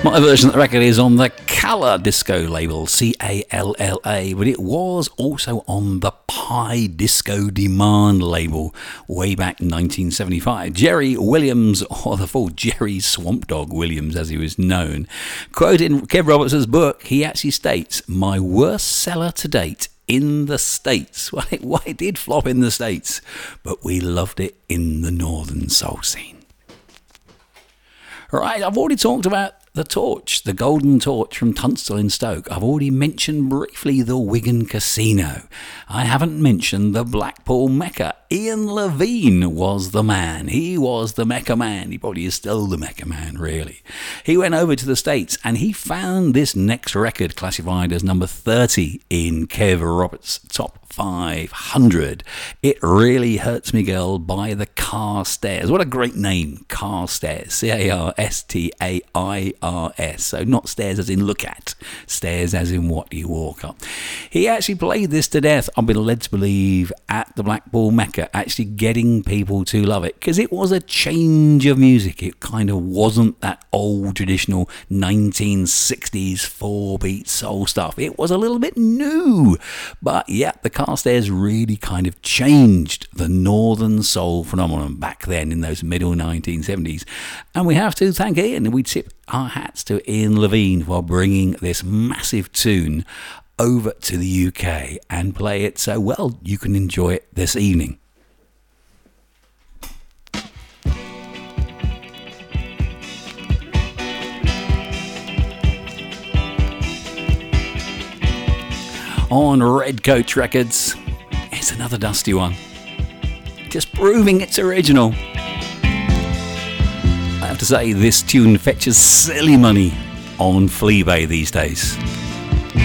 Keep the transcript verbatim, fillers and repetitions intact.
My version of the record is on the Calla Disco label, C A L L A, but it was also on the Pi Disco Demand label way back in nineteen seventy-five. Jerry Williams, or the full Jerry Swamp Dog Williams as he was known, quoting Kev Roberts' book, he actually states, "My worst seller to date in the States." Well, it, well, it did flop in the States, but we loved it in the Northern Soul scene. Right, I've already talked about the Torch, the Golden Torch from Tunstall in Stoke. I've already mentioned briefly the Wigan Casino. I haven't mentioned the Blackpool Mecca. Ian Levine was the man. He was the Mecca man. He probably is still the Mecca man, really. He went over to the States and he found this next record classified as number thirty in Kev Roberts' top five hundred. It Really Hurts Me Girl by the Carstairs. What a great name, Carstairs. C A R S T A I R S. So not stairs as in look at, stairs as in what you walk up. He actually played this to death, I've been led to believe, at the Blackpool Mecca, actually getting people to love it because it was a change of music. It kind of wasn't that old traditional nineteen sixties four beat soul stuff. It was a little bit new, but yeah, the Carstairs really kind of changed the Northern Soul phenomenon back then in those middle nineteen seventies. And we have to thank Ian, and we tip our hats to Ian Levine for bringing this massive tune over to the U K and play it so well you can enjoy it this evening. On Red Coach Records, it's another dusty one, just proving it's original. I have to say, this tune fetches silly money on Fleabay these days.